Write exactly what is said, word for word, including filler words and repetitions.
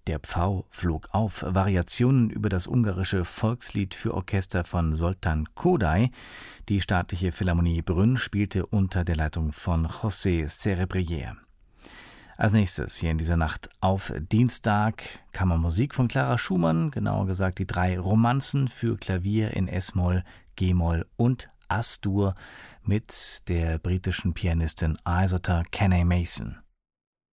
Der Pfau flog auf. Variationen über das ungarische Volkslied für Orchester von Zoltán Kodály. Die Staatliche Philharmonie Brünn spielte unter der Leitung von José Cerebrier. Als nächstes hier in dieser Nacht auf Dienstag Kammermusik von Clara Schumann, genauer gesagt die drei Romanzen für Klavier in S-Moll, G-Moll und As-Dur mit der britischen Pianistin Isotta Kenny Mason.